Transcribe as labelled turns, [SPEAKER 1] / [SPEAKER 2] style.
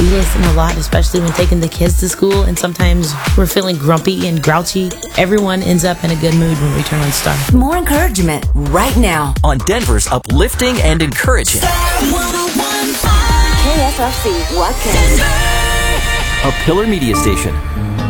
[SPEAKER 1] We listen a lot, especially when taking the kids to school, and sometimes we're feeling grumpy and grouchy. Everyone ends up in a good mood when we turn on Star.
[SPEAKER 2] More encouragement right now
[SPEAKER 3] on Denver's uplifting and encouraging
[SPEAKER 2] KSRC Watkins,
[SPEAKER 3] a Pillar Media station.